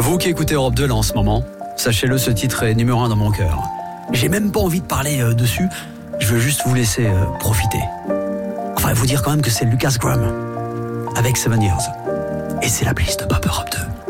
Vous qui écoutez Europe 2 là en ce moment, sachez-le, ce titre est numéro 1 dans mon cœur. J'ai même pas envie de parler dessus, je veux juste vous laisser profiter. Enfin, vous dire quand même que c'est Lucas Graham avec 7 Years. Et c'est la playlist de Pop Europe 2.